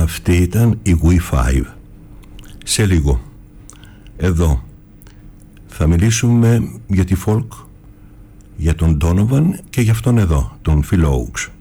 Αυτή ήταν η We5. Σε λίγο, εδώ, θα μιλήσουμε για τη folk, για τον Donovan και για αυτόν εδώ, τον Phil Oakes.